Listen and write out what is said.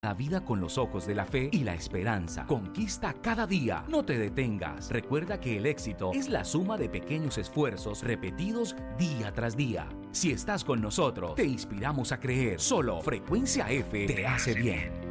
La vida con los ojos de la fe y la esperanza. Conquista cada día. No te detengas. Recuerda que el éxito es la suma de pequeños esfuerzos repetidos día tras día. Si estás con nosotros, te inspiramos a creer. Solo Frecuencia F te hace bien.